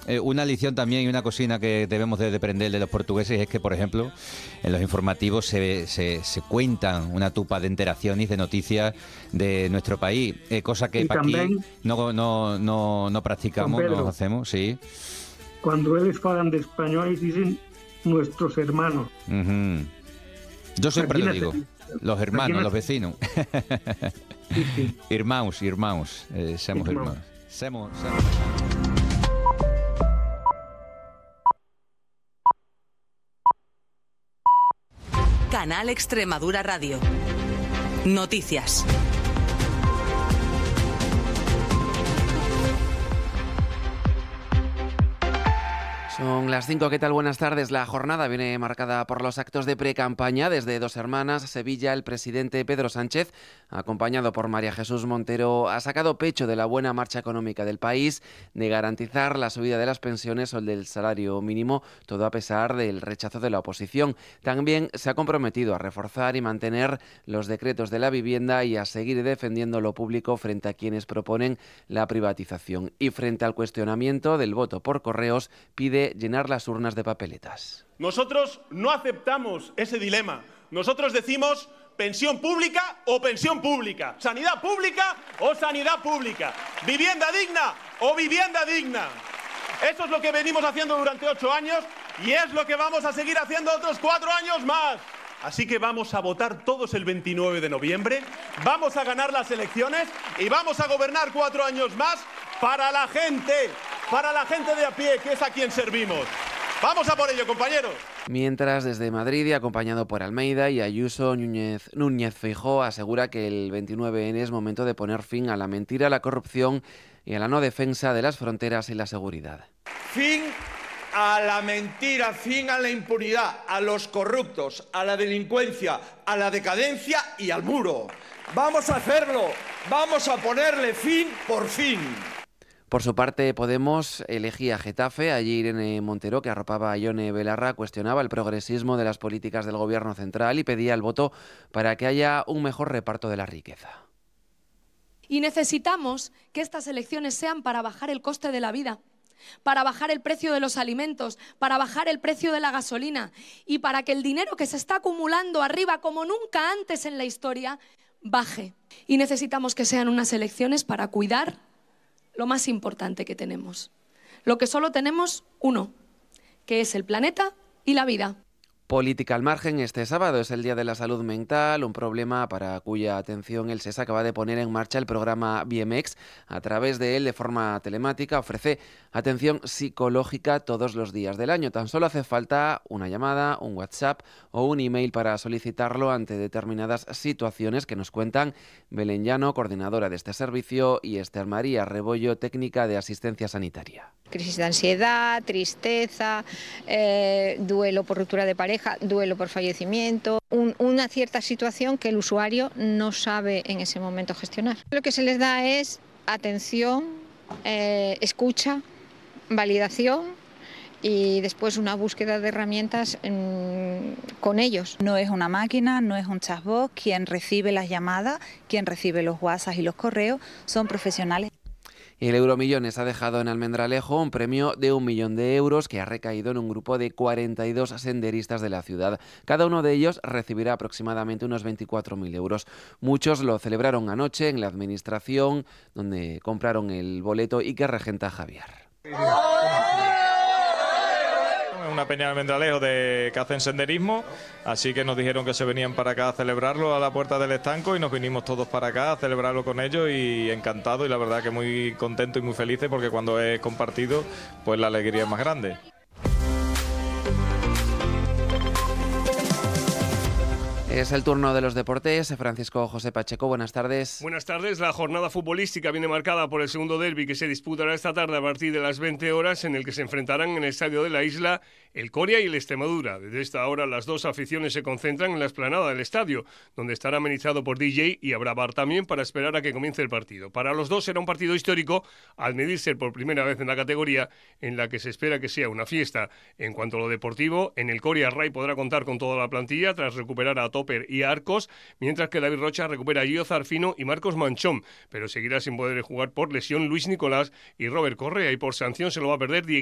Una lección también y una cocina que debemos de aprender de los portugueses es que, por ejemplo, en los informativos se cuentan una tupa de enteraciones de noticias de nuestro país, cosa que para aquí no practicamos, no hacemos, sí. Cuando eles falan de españoles dicen nuestros hermanos. Yo siempre lo digo, los hermanos, los vecinos. Sí. Irmãos, somos hermanos. Canal Extremadura Radio. Noticias. Son las 5, ¿qué tal? Buenas tardes. La jornada viene marcada por los actos de pre-campaña desde Dos Hermanas, Sevilla. El presidente Pedro Sánchez, acompañado por María Jesús Montero, ha sacado pecho de la buena marcha económica del país, de garantizar la subida de las pensiones o el del salario mínimo, todo a pesar del rechazo de la oposición. También se ha comprometido a reforzar y mantener los decretos de la vivienda y a seguir defendiendo lo público frente a quienes proponen la privatización. Y frente al cuestionamiento del voto por correos, pide llenar las urnas de papeletas. Nosotros no aceptamos ese dilema. Nosotros decimos pensión pública o pensión pública, sanidad pública o sanidad pública, vivienda digna o vivienda digna. Eso es lo que venimos haciendo durante 8 años y es lo que vamos a seguir haciendo otros 4 años más. Así que vamos a votar todos el 29 de noviembre, vamos a ganar las elecciones y vamos a gobernar 4 años más para la gente de a pie, que es a quien servimos. ¡Vamos a por ello, compañeros! Mientras, desde Madrid, y acompañado por Almeida y Ayuso, Núñez Feijóo asegura que el 29N es momento de poner fin a la mentira, a la corrupción y a la no defensa de las fronteras y la seguridad. Fin a la mentira, fin a la impunidad, a los corruptos, a la delincuencia, a la decadencia y al muro. ¡Vamos a hacerlo! ¡Vamos a ponerle fin por fin! Por su parte, Podemos elegía Getafe. Allí Irene Montero, que arropaba a Ione Belarra, cuestionaba el progresismo de las políticas del Gobierno central y pedía el voto para que haya un mejor reparto de la riqueza. Y necesitamos que estas elecciones sean para bajar el coste de la vida, para bajar el precio de los alimentos, para bajar el precio de la gasolina y para que el dinero que se está acumulando arriba como nunca antes en la historia baje. Y necesitamos que sean unas elecciones para cuidar lo más importante que tenemos, lo que solo tenemos uno, que es el planeta y la vida. Política al margen. Este sábado es el Día de la Salud Mental, un problema para cuya atención el SES acaba de poner en marcha el programa BMX. A través de él, de forma telemática, ofrece atención psicológica todos los días del año. Tan solo hace falta una llamada, un WhatsApp o un email para solicitarlo ante determinadas situaciones que nos cuentan Belén Llano, coordinadora de este servicio, y Esther María Rebollo, técnica de asistencia sanitaria. Crisis de ansiedad, tristeza, duelo por ruptura de pareja, duelo por fallecimiento, una cierta situación que el usuario no sabe en ese momento gestionar. Lo que se les da es atención, escucha, validación y después una búsqueda de herramientas con ellos. No es una máquina, no es un chatbot, quien recibe las llamadas, quien recibe los WhatsApp y los correos son profesionales. Y el Euromillones ha dejado en Almendralejo un premio de 1 millón de euros que ha recaído en un grupo de 42 senderistas de la ciudad. Cada uno de ellos recibirá aproximadamente unos 24.000 euros. Muchos lo celebraron anoche en la administración, donde compraron el boleto y que regenta Javier. Una peña de Almendralejo que hacen senderismo, así que nos dijeron que se venían para acá a celebrarlo a la puerta del estanco y nos vinimos todos para acá a celebrarlo con ellos y encantado y la verdad que muy contento y muy felices porque cuando es compartido pues la alegría es más grande. Es el turno de los deportes. Francisco José Pacheco, buenas tardes. Buenas tardes. La jornada futbolística viene marcada por el segundo derbi que se disputará esta tarde a partir de las 20 horas, en el que se enfrentarán en el estadio de la Isla el Coria y el Extremadura. Desde esta hora las dos aficiones se concentran en la explanada del estadio, donde estará amenizado por DJ y habrá bar también para esperar a que comience el partido. Para los dos será un partido histórico al medirse por primera vez en la categoría, en la que se espera que sea una fiesta. En cuanto a lo deportivo, en el Coria Ray podrá contar con toda la plantilla tras recuperar a Topper y a Arcos, mientras que David Rocha recupera a Gio Zarfino y Marcos Manchón, pero seguirá sin poder jugar por lesión Luis Nicolás y Robert Correa, y por sanción se lo va a perder